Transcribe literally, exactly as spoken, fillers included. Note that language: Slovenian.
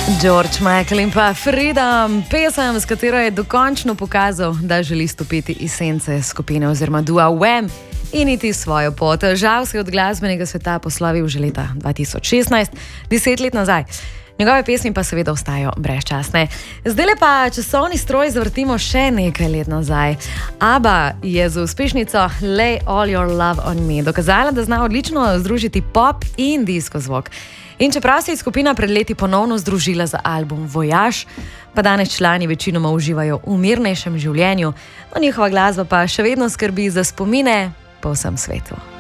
George Michael in pa Freedom, pesem, s katero je dokončno pokazal, da želi stopiti iz sence skupine oziroma dua Wham in iti svojo pot. Žal se je od glasbenega sveta poslovil že leta dva tisoč šestnajst, deset let nazaj. Njegove pesmi pa seveda ostajajo brezčasne. Zdaj pa časovni stroj zavrtimo še nekaj let nazaj. ABBA je z uspešnico Lay All Your Love on Me dokazala, da zna odlično združiti pop in disko zvok. In čeprav se je skupina pred leti ponovno združila za album Voyage, pa danes člani večinoma uživajo v mirnejšem življenju, no njihova glasba pa še vedno skrbi za spomine po vsem svetu.